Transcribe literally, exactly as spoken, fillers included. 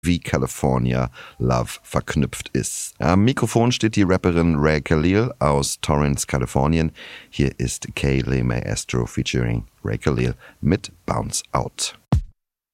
wie California Love verknüpft ist. Am Mikrofon steht die Rapperin Ray Khalil aus Torrance, Kalifornien. Hier ist Kaylee Maestro featuring Ray Khalil mit Bounce Out.